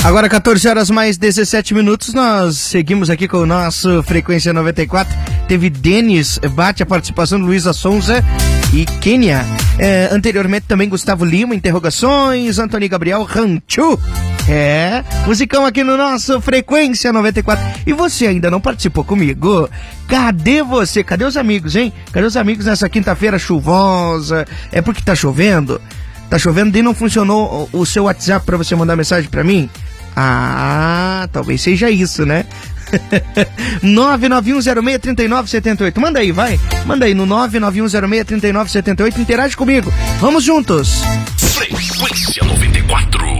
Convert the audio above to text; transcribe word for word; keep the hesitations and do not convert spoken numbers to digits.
Agora quatorze horas mais dezessete minutos, nós seguimos aqui com o nosso Frequência noventa e quatro. Teve Denis, bate a participação do Luísa Sonza e Kênia. É, anteriormente também Gustavo Lima, interrogações, Antônio Gabriel, Ranchu. É, musicão aqui no nosso Frequência noventa e quatro. E você ainda não participou comigo? Cadê você? Cadê os amigos, hein? Cadê os amigos nessa quinta-feira chuvosa? É porque tá chovendo? Tá chovendo e não funcionou o seu WhatsApp pra você mandar mensagem pra mim? Ah, talvez seja isso, né? nove nove um zero seis três nove sete oito. Manda aí, vai. Manda aí no nove nove um zero seis três nove sete oito. Interage comigo. Vamos juntos. Frequência noventa e quatro.